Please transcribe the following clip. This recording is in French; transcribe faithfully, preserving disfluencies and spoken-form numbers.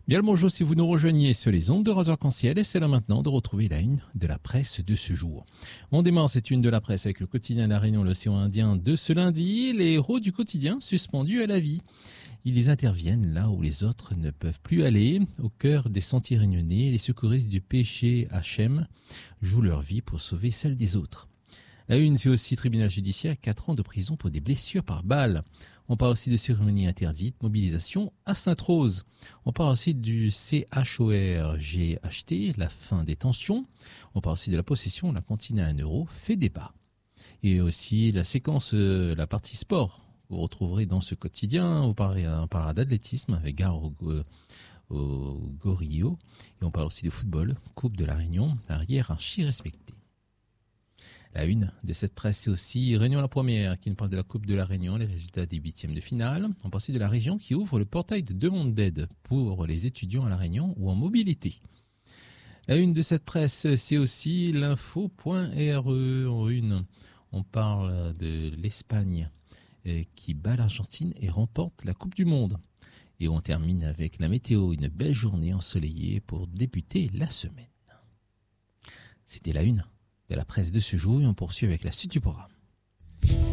Bien le bonjour si vous nous rejoignez sur les ondes de Radio Arc-en-Ciel et c'est là maintenant de retrouver la une de la presse de ce jour. On démarre cette une de la presse avec le quotidien de La Réunion, l'Océan Indien de ce lundi. Les héros du quotidien suspendus à la vie. Ils interviennent là où les autres ne peuvent plus aller. Au cœur des sentiers réunionnais, les secouristes du P G H M jouent leur vie pour sauver celle des autres. La une, c'est aussi tribunal judiciaire, quatre ans de prison pour des blessures par balle. On parle aussi de cérémonie interdite, mobilisation à Sainte-Rose. On parle aussi du C H O R G H T, la fin des tensions. On parle aussi de la possession de la cantine à un euro, fait débat. Et aussi la séquence, euh, la partie sport. Vous retrouverez dans ce quotidien, on parlera, on parlera d'athlétisme avec Gare au, au Gorillo. Et on parle aussi de football, Coupe de la Réunion, arrière archi respecté. La une de cette presse, c'est aussi Réunion la première, qui nous parle de la Coupe de la Réunion, les résultats des huitièmes de finale. On parle aussi de la région qui ouvre le portail de demande d'aide pour les étudiants à la Réunion ou en mobilité. La une de cette presse, c'est aussi l'info point R E. En une, on parle de l'Espagne qui bat l'Argentine et remporte la Coupe du Monde. Et on termine avec la météo, une belle journée ensoleillée pour débuter la semaine. C'était la une de la presse de ce jour et on poursuit avec la suite du programme.